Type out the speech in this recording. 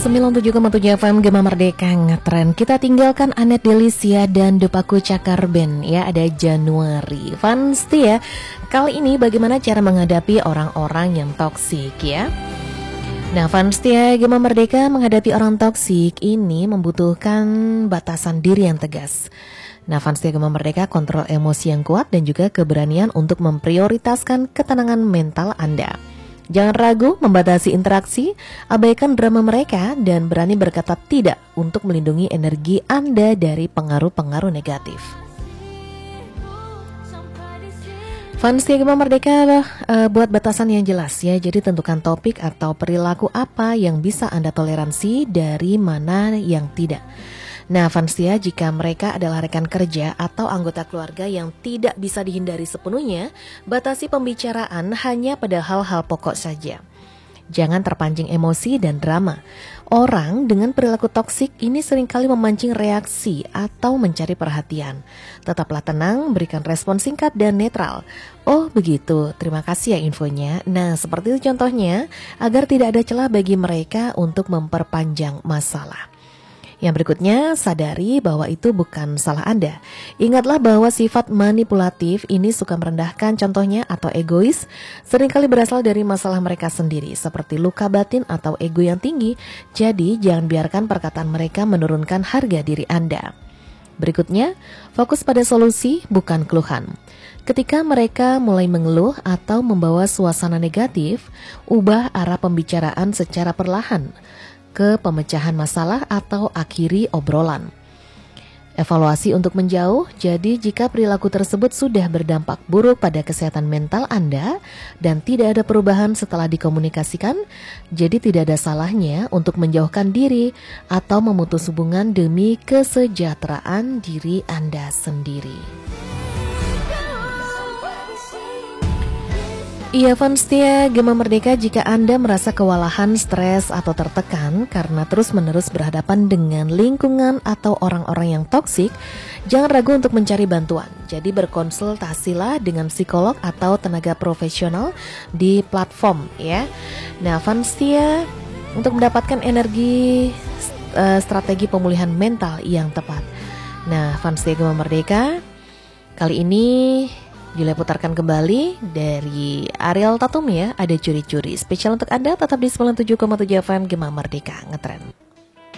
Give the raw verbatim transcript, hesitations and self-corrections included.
sembilan puluh tujuh koma tujuh F M Gema Merdeka ngetren. Kita tinggalkan Anet Delisia dan Depaku Cakar Band. Ya, ada Januari. Fans ya, kali ini bagaimana cara menghadapi orang-orang yang toksik ya? Nah, fans ya, Gema Merdeka menghadapi orang toksik ini membutuhkan batasan diri yang tegas. Nah, fans Gema Merdeka kontrol emosi yang kuat dan juga keberanian untuk memprioritaskan ketenangan mental Anda. Jangan ragu membatasi interaksi, abaikan drama mereka, dan berani berkata tidak untuk melindungi energi Anda dari pengaruh-pengaruh negatif. Fans Gema Merdeka uh, buat batasan yang jelas ya. Jadi tentukan topik atau perilaku apa yang bisa Anda toleransi, dari mana yang tidak. Nah, fans ya, jika mereka adalah rekan kerja atau anggota keluarga yang tidak bisa dihindari sepenuhnya, batasi pembicaraan hanya pada hal-hal pokok saja. Jangan terpancing emosi dan drama. Orang dengan perilaku toksik ini seringkali memancing reaksi atau mencari perhatian. Tetaplah tenang, berikan respon singkat dan netral. Oh begitu, terima kasih ya infonya. Nah, seperti itu contohnya, agar tidak ada celah bagi mereka untuk memperpanjang masalah. Yang berikutnya, sadari bahwa itu bukan salah Anda. Ingatlah bahwa sifat manipulatif ini suka merendahkan contohnya atau egois, seringkali berasal dari masalah mereka sendiri, seperti luka batin atau ego yang tinggi. Jadi, jangan biarkan perkataan mereka menurunkan harga diri Anda. Berikutnya, fokus pada solusi, bukan keluhan. Ketika mereka mulai mengeluh atau membawa suasana negatif, ubah arah pembicaraan secara perlahan ke pemecahan masalah atau akhiri obrolan. Evaluasi untuk menjauh. Jadi jika perilaku tersebut sudah berdampak buruk pada kesehatan mental Anda dan tidak ada perubahan setelah dikomunikasikan, jadi tidak ada salahnya untuk menjauhkan diri atau memutus hubungan demi kesejahteraan diri Anda sendiri. Iya, fans setia Gema Merdeka, jika Anda merasa kewalahan, stres, atau tertekan karena terus-menerus berhadapan dengan lingkungan atau orang-orang yang toksik, jangan ragu untuk mencari bantuan. Jadi berkonsultasilah dengan psikolog atau tenaga profesional di platform ya. Nah, fans setia, untuk mendapatkan energi uh, strategi pemulihan mental yang tepat. Nah, fans setia Gema Merdeka, kali ini Julia putarkan kembali dari Ariel Tatum ya, ada curi-curi. Spesial untuk Anda, tetap di sembilan puluh tujuh koma tujuh F M Gema Merdeka ngetren.